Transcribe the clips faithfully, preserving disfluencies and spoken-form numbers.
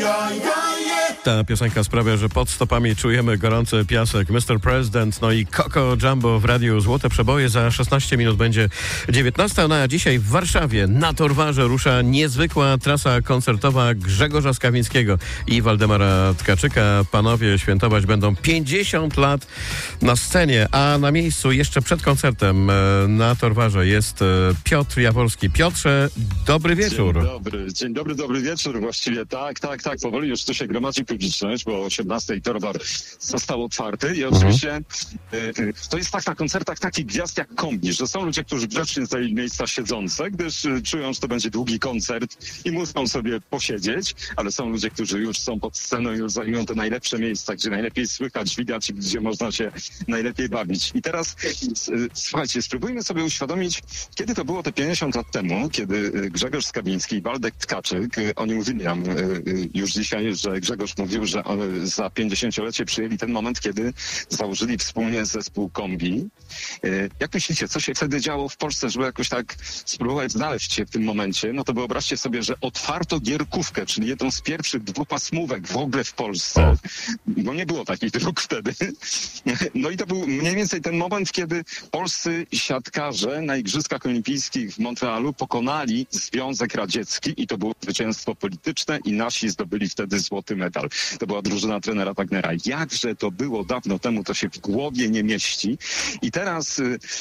Ta piosenka sprawia, że pod stopami czujemy gorący piasek. mister President, no i Coco Jumbo w radiu Złote Przeboje. Za szesnaście minut będzie dziewiętnasta. No a dzisiaj w Warszawie na Torwarze rusza niezwykła trasa koncertowa Grzegorza Skawińskiego i Waldemara Tkaczyka. Panowie świętować będą pięćdziesiąt lat na scenie, a na miejscu jeszcze przed koncertem na Torwarze jest Piotr Jaworski. Piotrze, dobry wieczór. Dzień dobry, dzień dobry, dobry wieczór. Właściwie tak, tak, tak. Powoli już tu się gromadzi publiczność, bo o osiemnastej Torwar został otwarty i oczywiście mhm. y, to jest tak na koncertach takich gwiazd jak Kombi, że są ludzie, którzy grzecznie zajęli miejsca siedzące, gdyż y, czują, że to będzie długi koncert i muszą sobie posiedzieć, ale są ludzie, którzy już są pod sceną i już zajmują te najlepsze miejsca, gdzie najlepiej słychać, widać, gdzie można się najlepiej bawić. I teraz y, słuchajcie, spróbujmy sobie uświadomić, kiedy to było te pięćdziesiąt lat temu, kiedy Grzegorz Skawiński i Waldek Tkaczyk, oni mówili nam już dzisiaj, że Grzegorz mówił, że za pięćdziesięciolecie przyjęli ten moment, kiedy założyli wspólnie zespół Kombi. Jak myślicie, co się wtedy działo w Polsce, żeby jakoś tak spróbować znaleźć się w tym momencie? No to wyobraźcie sobie, że otwarto Gierkówkę, czyli jedną z pierwszych dwupasmówek w ogóle w Polsce, bo nie było takich dróg wtedy. No i to był mniej więcej ten moment, kiedy polscy siatkarze na Igrzyskach Olimpijskich w Montrealu pokonali Związek Radziecki i to było zwycięstwo polityczne i nasi zdobyli wtedy złoty medal. To była drużyna trenera Wagnera. Jakże to było dawno temu, to się w głowie nie mieści. I teraz,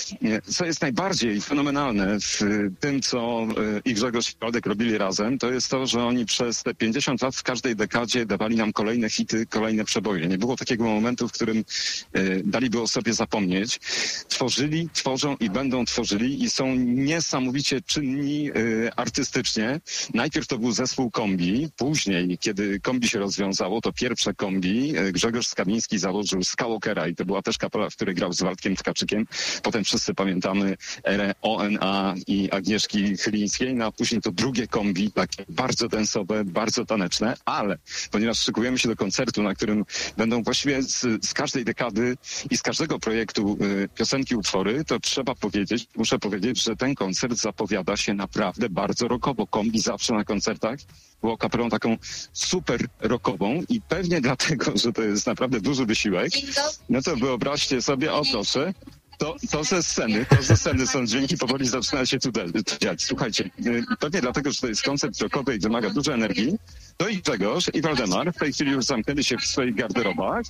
co jest najbardziej fenomenalne w tym, co i Grzegorz i Waldek robili razem, to jest to, że oni przez te pięćdziesiąt lat w każdej dekadzie dawali nam kolejne hity, kolejne przeboje. Nie było takiego momentu, w którym daliby o sobie zapomnieć. Tworzyli, tworzą i będą tworzyli i są niesamowicie czynni artystycznie. Najpierw to był zespół Kombi, później, kiedy Kombi się rozwiązało, to pierwsze Kombi, Grzegorz Skawiński założył Skywalkera i to była też kapela, w której grał z Waldkiem Tkaczykiem. Potem wszyscy pamiętamy erę O N A i Agnieszki Chylińskiej, no a później to drugie Kombi, takie bardzo densowe, bardzo taneczne, ale ponieważ szykujemy się do koncertu, na którym będą właściwie z, z każdej dekady i z każdego projektu y, piosenki, utwory, to trzeba powiedzieć, muszę powiedzieć, że ten koncert zapowiada się naprawdę bardzo rockowo. Kombi zawsze na koncertach było kapelą taką super rockową i pewnie dlatego, że to jest naprawdę duży wysiłek, no to wyobraźcie sobie, o proszę, To, to ze sceny, to ze sceny są dźwięki, powoli zaczyna się tu dziać. Słuchajcie, pewnie dlatego, że to jest koncert rockowy i wymaga dużo energii, to i Grzegorz i Waldemar w tej chwili już zamknęli się w swoich garderobach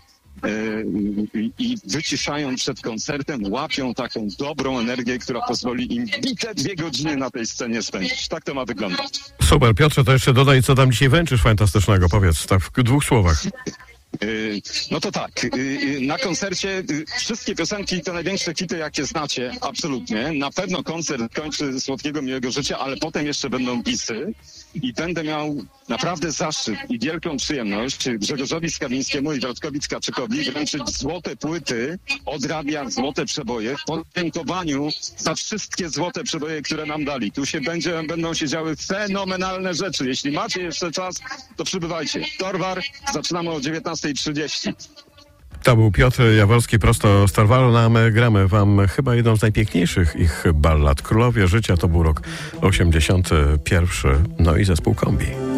yy, i wyciszają przed koncertem, łapią taką dobrą energię, która pozwoli im bite dwie godziny na tej scenie spędzić. Tak to ma wyglądać. Super, Piotrze, to jeszcze dodaj, co tam dzisiaj wręczysz fantastycznego, powiedz, tak w dwóch słowach. No to tak, na koncercie wszystkie piosenki to największe hity, jakie znacie, absolutnie. Na pewno koncert kończy Słodkiego Miłego Życia, ale potem jeszcze będą bisy i będę miał naprawdę zaszczyt i wielką przyjemność Grzegorzowi Skawińskiemu i Waldkowi Tkaczykowi wręczyć złote płyty od radia Złote Przeboje w podziękowaniu za wszystkie złote przeboje, które nam dali. Tu się będzie, będą się działy fenomenalne rzeczy. Jeśli macie jeszcze czas, to przybywajcie. Torwar, zaczynamy o dziewiętnastej trzydzieści. To był Piotr Jaworski prosto z Torwaru, a my gramy wam chyba jedną z najpiękniejszych ich ballad. Królowie Życia to był rok osiemdziesiąty pierwszy, no i zespół Kombi.